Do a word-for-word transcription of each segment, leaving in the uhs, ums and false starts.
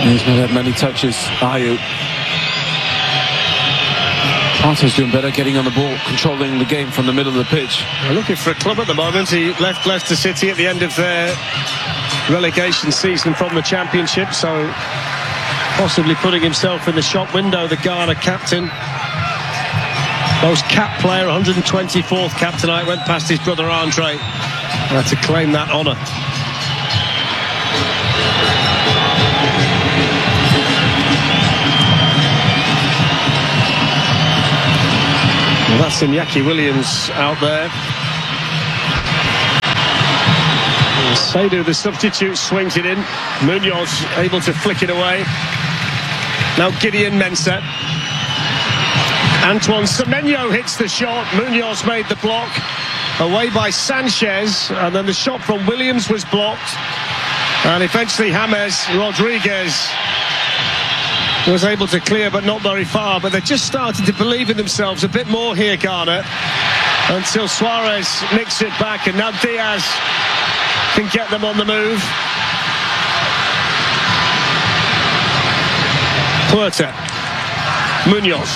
He's not had many touches, Ayew. Partey's doing better, getting on the ball, controlling the game from the middle of the pitch. They're looking for a club at the moment. He left Leicester City at the end of their relegation season from the Championship, so possibly putting himself in the shop window. The Ghana captain, most capped player, one hundred twenty-fourth cap tonight, went past his brother Andre. Had to claim that honour. Well, that's Iñaki Williams out there. Seydou, the substitute, swings it in. Munoz able to flick it away. Now Gideon Mensah. Antoine Semenyo hits the shot. Munoz made the block. Away by Sanchez. And then the shot from Williams was blocked. And eventually James Rodriguez was able to clear, but not very far. But they're just starting to believe in themselves a bit more here, Ghana, until Suarez nicks it back, and now Diaz can get them on the move. Puerta, Munoz.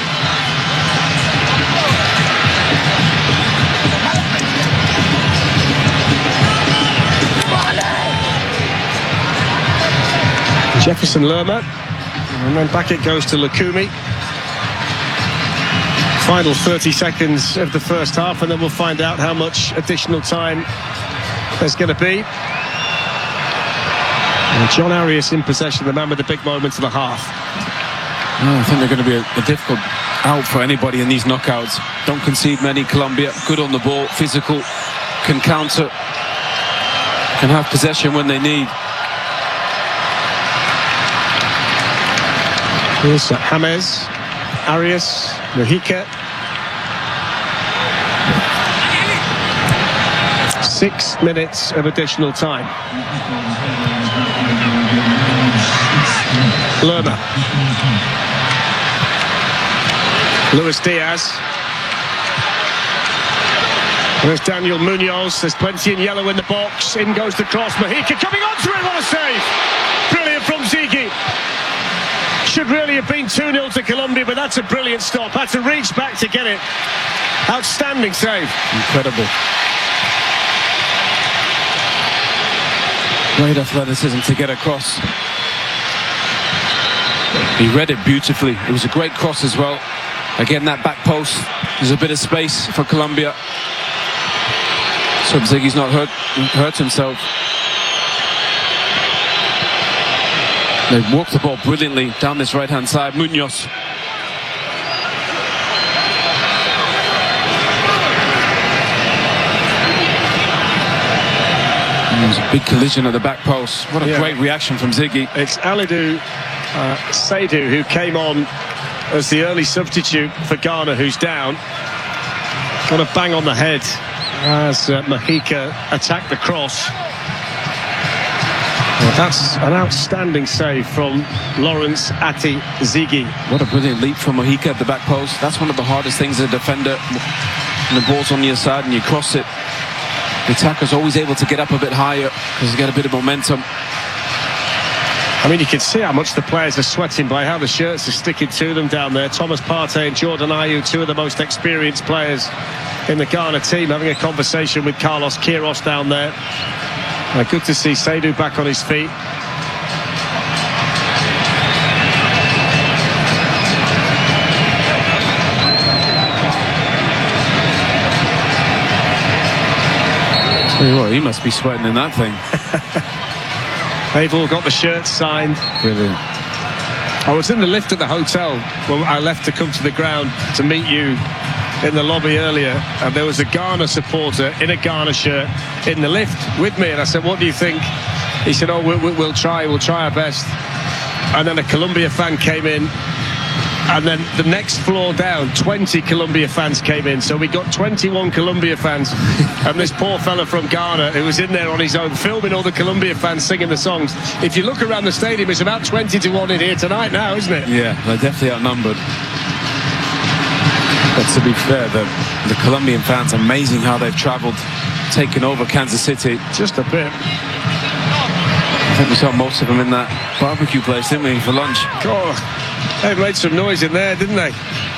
Jefferson Lerma. And then back it goes to Lukumi. Final thirty seconds of the first half, and then we'll find out how much additional time there's going to be. And John Arias in possession, the man with the big moments of the half. Oh, I think they're going to be a, a difficult out for anybody in these knockouts. Don't concede many. Colombia, good on the ball, physical, can counter, can have possession when they need. Here's James, Arias, Mojica. Six minutes of additional time. Lerma. Luis Diaz. There's Daniel Munoz. There's plenty in yellow in the box. In goes the cross. Mojica coming on through. What a save! Brilliant from Ziggy. Should really have been two nil to Colombia, but that's a brilliant stop. Had to reach back to get it. Outstanding save. Incredible. Great athleticism to get across. He read it beautifully. It was a great cross as well. Again, that back post. There's a bit of space for Colombia. So Ziggy's not hurt, hurt himself. They walked the ball brilliantly down this right-hand side. Munoz. There was a big collision at the back post. What a yeah. great reaction from Ziggy. It's Alidou uh, Seydou who came on as the early substitute for Ghana, who's down. Got a bang on the head as uh, Mojica attacked the cross. Well, that's an outstanding save from Lawrence Ati Ziggy. What a brilliant leap from Mojica at the back post. That's one of the hardest things as a defender. When the ball's on your side and you cross it, the attacker's always able to get up a bit higher because he's got a bit of momentum. I mean, you can see how much the players are sweating by how the shirts are sticking to them down there. Thomas Partey and Jordan Ayew, two of the most experienced players in the Ghana team, having a conversation with Carlos Queiroz down there. Uh, good to see Seydou back on his feet. Tell you what, he must be sweating in that thing. They've all got the shirts signed. Brilliant. I was in the lift at the hotel when I left to come to the ground to meet you in the lobby earlier, and there was a Ghana supporter in a Ghana shirt in the lift with me, and I said, what do you think? He said, oh, we'll, we'll try, we'll try our best. And then a Colombia fan came in, and then the next floor down, twenty Colombia fans came in, so we got twenty-one Colombia fans. And this poor fella from Ghana who was in there on his own filming all the Colombia fans singing the songs. If you look around the stadium, it's about twenty to one in here tonight now, isn't it? Yeah, they're definitely outnumbered. But to be fair, the, the Colombian fans, amazing how they've travelled, taken over Kansas City. Just a bit. I think we saw most of them in that barbecue place, didn't we, for lunch? God, they made some noise in there, didn't they?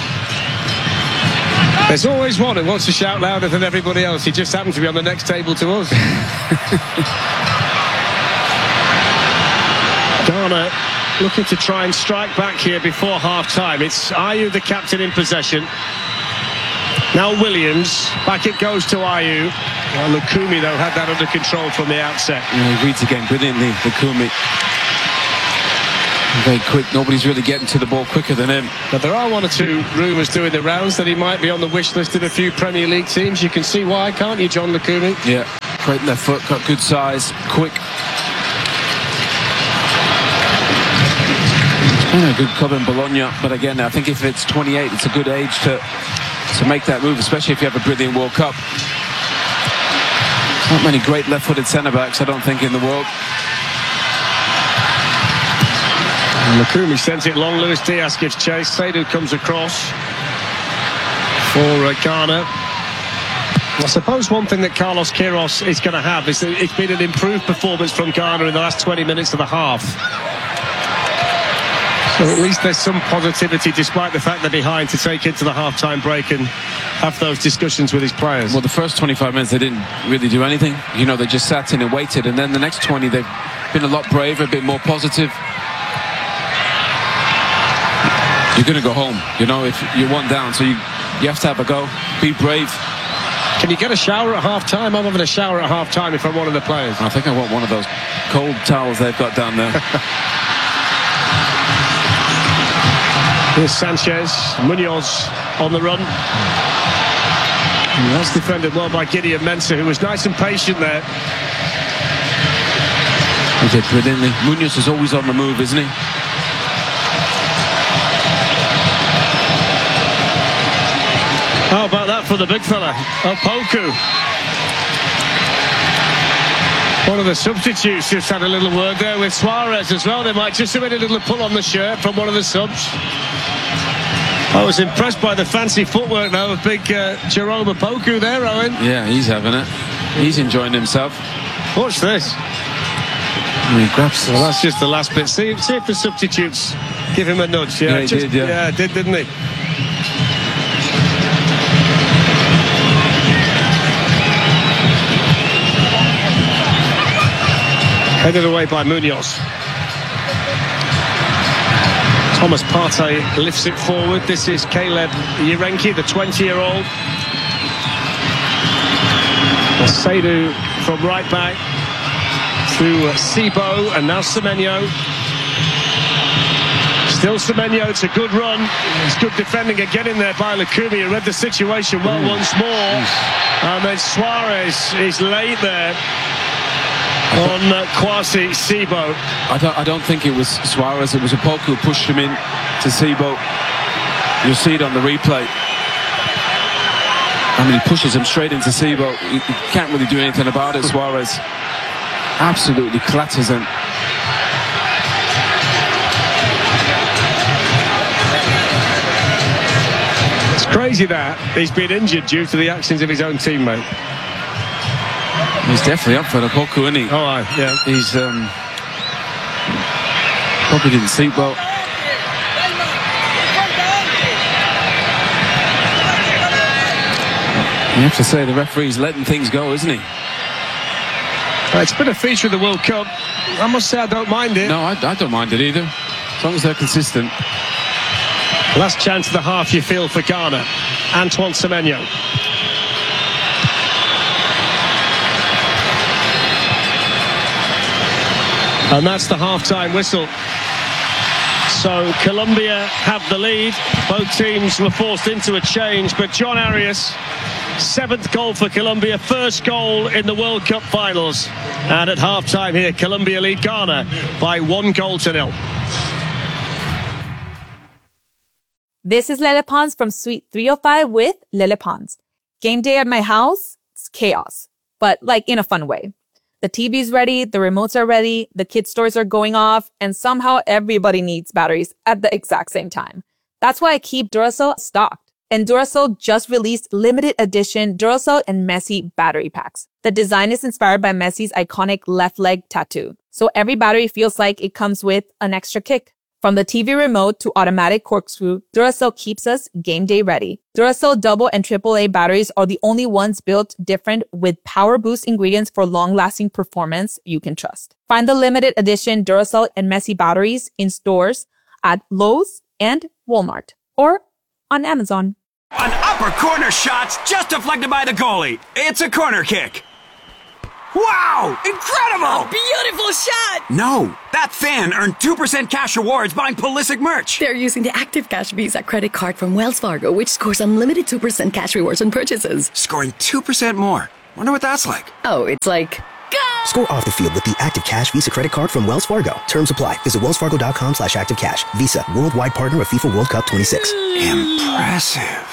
There's always one who wants to shout louder than everybody else. He just happened to be on the next table to us. Ghana looking to try and strike back here before half-time. It's Ayew, the captain, in possession. Now Williams. Back it goes to Ayew. Well, Lukumi, though, had that under control from the outset. Yeah, he reads the game brilliantly, Lukumi. Very quick. Nobody's really getting to the ball quicker than him. But there are one or two rumours doing the rounds that he might be on the wish list of a few Premier League teams. You can see why, can't you, John Lukumi? Yeah, great left foot, got good size, quick. And a good club in Bologna, but again, I think if it's twenty-eight, it's a good age to to make that move, especially if you have a brilliant World Cup. Not many great left-footed centre-backs, I don't think, in the world. And Lukumi sends it long. Luis Diaz gives chase. Seydou comes across for uh, Ghana. I suppose one thing that Carlos Queiroz is going to have is that it's been an improved performance from Ghana in the last twenty minutes of the half. So at least there's some positivity, despite the fact they're behind, to take into the half-time break and have those discussions with his players. Well, the first twenty-five minutes, they didn't really do anything. You know, they just sat in and waited. And then the next twenty, they've been a lot braver, a bit more positive. You're going to go home, you know, if you're one down. So you, you have to have a go. Be brave. Can you get a shower at half-time? I'm having a shower at half-time if I'm one of the players. I think I want one of those cold towels they've got down there. Here's Sanchez, Munoz on the run. And that's defended well by Gideon Mensah, who was nice and patient there. He did brilliantly. Munoz is always on the move, isn't he? How about that for the big fella, Opoku? One of the substitutes just had a little word there with Suarez as well. They might just have made a little pull on the shirt from one of the subs. I was impressed by the fancy footwork now of big uh, Jerome Opoku there, Owen. Yeah, he's having it. He's enjoying himself. Watch this. And he grabs. Well, that's just the last bit. See, see if the substitutes give him a nudge. Yeah, yeah he just, did, yeah. Yeah, did, didn't he? Headed away by Munoz. Thomas Partey lifts it forward. This is Caleb Yerenki, the twenty-year-old. Seydou from right back to Sibo, and now Semenyo. Still Semenyo, it's a good run. It's good defending again in there by Lukumi, who read the situation well. Ooh. Once more. And then Suarez is late there on uh, Kwasi Sibo. I don't, I don't think it was Suarez, it was Opoku who pushed him in to Sibo. You'll see it on the replay. I mean, he pushes him straight into Sibo. He, he can't really do anything about it, Suarez. Absolutely clatters him. It's crazy that he's been injured due to the actions of his own teammate. He's definitely up for the Opoku, isn't he? Oh, aye, yeah. He's um, probably didn't sleep well. You have to say the referee's letting things go, isn't he? Well, it's been a feature of the World Cup. I must say I don't mind it. No, I, I don't mind it either, as long as they're consistent. Last chance of the half, you feel, for Ghana. Antoine Semenyo. And that's the half-time whistle. So Colombia have the lead. Both teams were forced into a change, but John Arias, seventh goal for Colombia, first goal in the World Cup finals. And at half-time here, Colombia lead Ghana by one goal to nil. This is Lele Pons from Suite three oh five with Lele Pons. Game day at my house, it's chaos, but like in a fun way. The T V's ready, the remotes are ready, the kids' toys are going off, and somehow everybody needs batteries at the exact same time. That's why I keep Duracell stocked. And Duracell just released limited edition Duracell and Messi battery packs. The design is inspired by Messi's iconic left leg tattoo, so every battery feels like it comes with an extra kick. From the T V remote to automatic corkscrew, Duracell keeps us game day ready. Duracell double and triple A batteries are the only ones built different with power boost ingredients for long-lasting performance you can trust. Find the limited edition Duracell and Messi batteries in stores at Lowe's and Walmart or on Amazon. An upper corner shot's just deflected by the goalie. It's a corner kick. Wow! Incredible! Beautiful shot! No, that fan earned two percent cash rewards buying Pulisic merch. They're using the Active Cash Visa credit card from Wells Fargo, which scores unlimited two percent cash rewards on purchases. Scoring two percent more. Wonder what that's like. Oh, it's like... Go! Score off the field with the Active Cash Visa credit card from Wells Fargo. Terms apply. Visit wellsfargo.com slash active cash. Visa, worldwide partner of FIFA World Cup twenty-six. Impressive.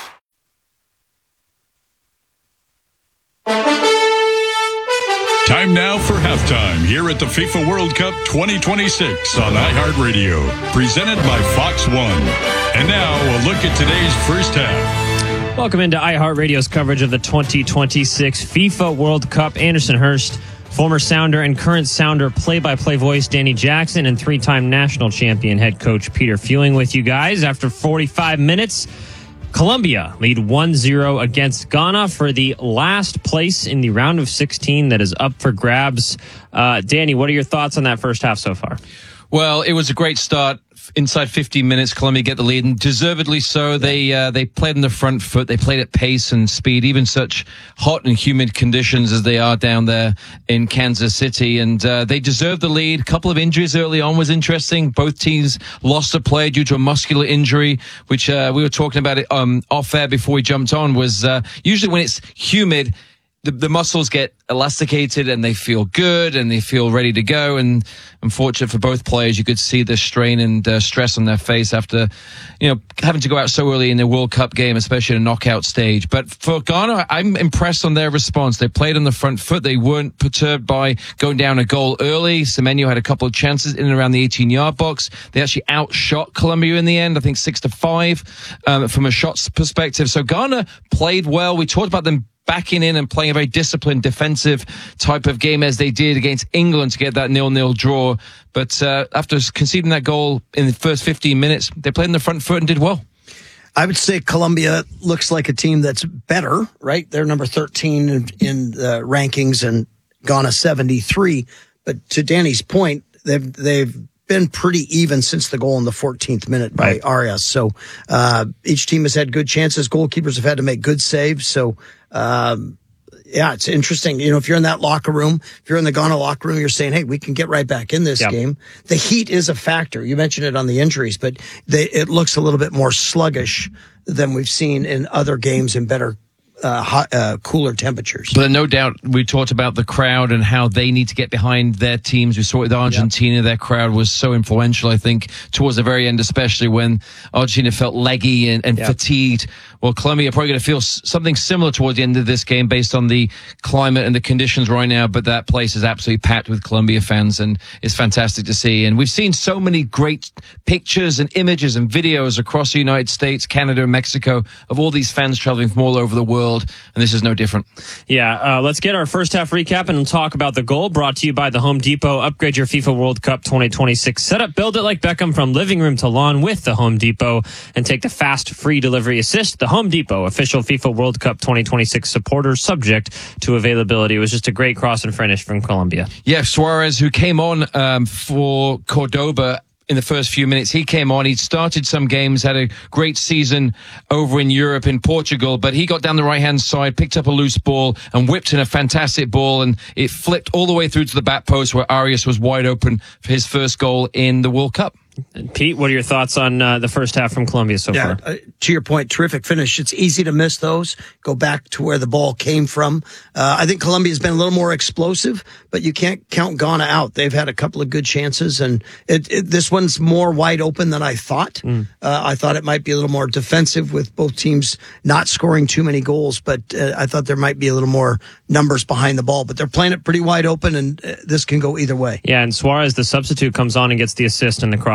Time now for halftime here at the FIFA World Cup twenty twenty-six on iHeartRadio, presented by Fox One. And now a look at today's first half. Welcome into iHeartRadio's coverage of the twenty twenty-six FIFA World Cup. Anderson Hurst, former Sounder and current Sounder play-by-play voice Danny Jackson, and three-time national champion head coach Peter Fewing with you guys. After forty-five minutes, Colombia lead one zero against Ghana for the last place in the round of sixteen that is up for grabs. Uh, Danny, what are your thoughts on that first half so far? Well, it was a great start. Inside fifteen minutes, Colombia get the lead, and deservedly so. They uh, they played on the front foot. They played at pace and speed, even such hot and humid conditions as they are down there in Kansas City. And uh, they deserved the lead. A couple of injuries early on was interesting. Both teams lost a player due to a muscular injury, which uh, we were talking about it um, off air before we jumped on. Was uh, usually when it's humid, The, the muscles get elasticated and they feel good and they feel ready to go. And unfortunate for both players, you could see the strain and uh, stress on their face after, you know, having to go out so early in the World Cup game, especially in a knockout stage. But for Ghana, I'm impressed on their response. They played on the front foot. They weren't perturbed by going down a goal early. Semenyo had a couple of chances in and around the eighteen-yard box. They actually outshot Colombia in the end, I think six to five um, from a shots perspective. So Ghana played well. We talked about them backing in and playing a very disciplined defensive type of game as they did against England to get that nil-nil draw. But uh, after conceding that goal in the first fifteen minutes, they played in the front foot and did well. I would say Colombia looks like a team that's better, right? They're number thirteen in, in the rankings and Ghana seventy-three. But to Danny's point, they've they've been pretty even since the goal in the fourteenth minute by right. Arias. So uh, each team has had good chances. Goalkeepers have had to make good saves. So um, yeah, it's interesting. You know, if you're in that locker room, if you're in the Ghana locker room, you're saying, hey, we can get right back in this yep. game. The heat is a factor. You mentioned it on the injuries, but they, it looks a little bit more sluggish than we've seen in other games in better Uh, hot, uh, cooler temperatures. But no doubt we talked about the crowd and how they need to get behind their teams. We saw it with Argentina. Yep. Their crowd was so influential, I think, towards the very end, especially when Argentina felt leggy and, and yep. fatigued. Well, Colombia are probably going to feel something similar towards the end of this game based on the climate and the conditions right now. But that place is absolutely packed with Colombia fans, and it's fantastic to see. And we've seen so many great pictures and images and videos across the United States, Canada, and Mexico of all these fans traveling from all over the world. And this is no different. Yeah, uh, let's get our first half recap and talk about the goal brought to you by the Home Depot. Upgrade your FIFA World Cup twenty twenty-six setup. Build it like Beckham from living room to lawn with the Home Depot and take the fast free delivery assist. The Home Depot, official FIFA World Cup twenty twenty-six supporter, subject to availability. It was just a great cross and finish from Colombia. Yeah, Suarez, who came on um, for Cordoba in the first few minutes. He came on. He'd started some games, had a great season over in Europe, in Portugal, but he got down the right-hand side, picked up a loose ball, and whipped in a fantastic ball, and it flipped all the way through to the back post where Arias was wide open for his first goal in the World Cup. And Pete, what are your thoughts on uh, the first half from Colombia so yeah, far? Uh, to your point, terrific finish. It's easy to miss those. Go back to where the ball came from. Uh, I think Colombia's been a little more explosive, but you can't count Ghana out. They've had a couple of good chances, and it, it, this one's more wide open than I thought. Mm. Uh, I thought it might be a little more defensive with both teams not scoring too many goals, but uh, I thought there might be a little more numbers behind the ball. But they're playing it pretty wide open, and uh, this can go either way. Yeah, and Suarez, the substitute, comes on and gets the assist in the cross.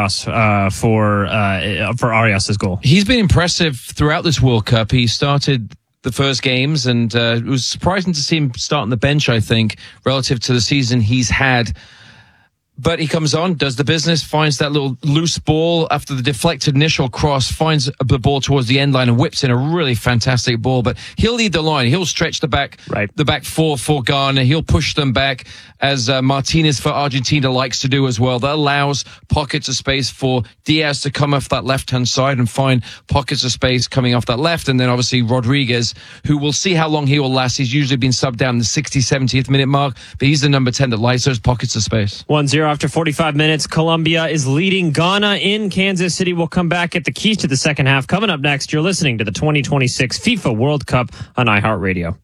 cross uh, for uh, for Arias' goal. He's been impressive throughout this World Cup. He started the first games, and uh, it was surprising to see him start on the bench, I think, relative to the season he's had. But he comes on, does the business, finds that little loose ball after the deflected initial cross, finds the ball towards the end line and whips in a really fantastic ball. But he'll lead the line. He'll stretch the back, right. the back four for Ghana. He'll push them back, as uh, Martinez for Argentina likes to do as well. That allows pockets of space for Diaz to come off that left-hand side and find pockets of space coming off that left. And then obviously Rodriguez, who we'll see how long he will last. He's usually been subbed down the sixtieth, seventieth minute mark, but he's the number ten that lights those pockets of space. one zero after forty-five minutes. Colombia is leading Ghana in Kansas City. We'll come back at the keys to the second half. Coming up next, you're listening to the twenty twenty-six FIFA World Cup on iHeartRadio.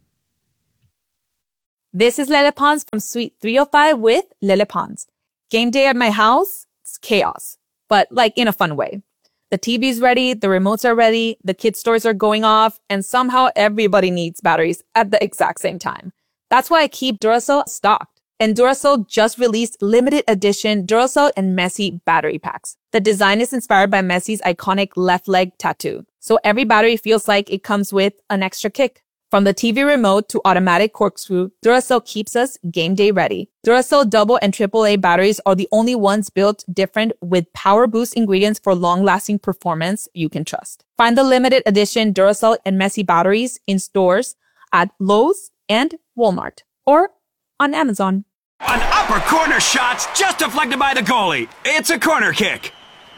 This is Lele Pons from Suite three oh five with Lele Pons. Game day at my house, it's chaos, but like in a fun way. The T V's ready, the remotes are ready, the kids' toys are going off, and somehow everybody needs batteries at the exact same time. That's why I keep Duracell stocked. And Duracell just released limited edition Duracell and Messi battery packs. The design is inspired by Messi's iconic left leg tattoo. So every battery feels like it comes with an extra kick. From the T V remote to automatic corkscrew, Duracell keeps us game day ready. Duracell double and triple A batteries are the only ones built different with power boost ingredients for long-lasting performance you can trust. Find the limited edition Duracell and Messi batteries in stores at Lowe's and Walmart or on Amazon. An upper corner shot's just deflected by the goalie. It's a corner kick.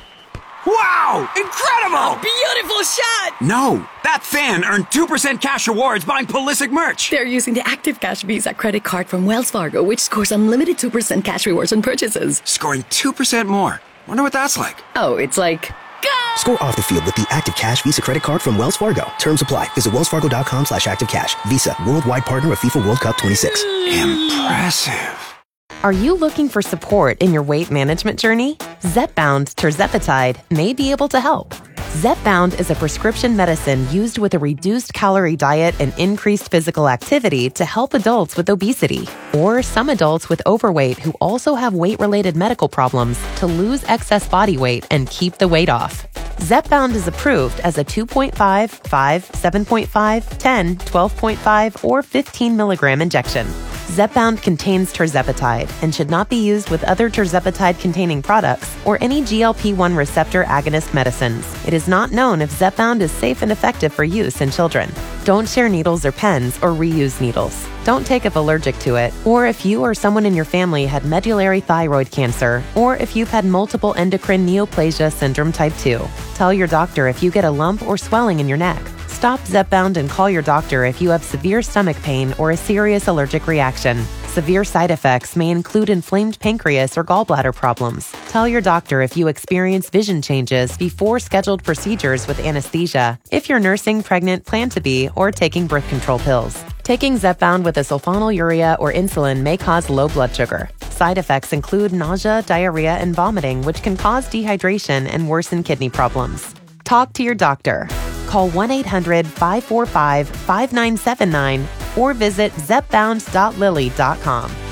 Wow! Incredible! Beautiful shot! No, that fan earned two percent cash rewards buying Pulisic merch. They're using the Active Cash Visa credit card from Wells Fargo, which scores unlimited two percent cash rewards on purchases. Scoring two percent more. Wonder what that's like. Oh, it's like... Go! Score off the field with the Active Cash Visa credit card from Wells Fargo. Terms apply. Visit wellsfargo.com slash active cash. Visa, worldwide partner of FIFA World Cup twenty-six. Impressive. Are you looking for support in your weight management journey? Zepbound tirzepatide may be able to help. Zepbound is a prescription medicine used with a reduced calorie diet and increased physical activity to help adults with obesity or some adults with overweight who also have weight-related medical problems to lose excess body weight and keep the weight off. Zepbound is approved as a two point five, five, seven point five, ten, twelve point five, or fifteen milligram injection. Zepbound contains tirzepatide and should not be used with other tirzepatide-containing products or any G L P one receptor agonist medicines. It is not known if Zepbound is safe and effective for use in children. Don't share needles or pens or reuse needles. Don't take if allergic to it, or if you or someone in your family had medullary thyroid cancer, or if you've had multiple endocrine neoplasia syndrome type two. Tell your doctor if you get a lump or swelling in your neck. Stop Zepbound and call your doctor if you have severe stomach pain or a serious allergic reaction. Severe side effects may include inflamed pancreas or gallbladder problems. Tell your doctor if you experience vision changes before scheduled procedures with anesthesia, if you're nursing, pregnant, plan to be, or taking birth control pills. Taking Zepbound with a sulfonylurea or insulin may cause low blood sugar. Side effects include nausea, diarrhea, and vomiting, which can cause dehydration and worsen kidney problems. Talk to your doctor. Call one eight hundred, five four five, five nine seven nine or visit zepbound dot lilly dot com.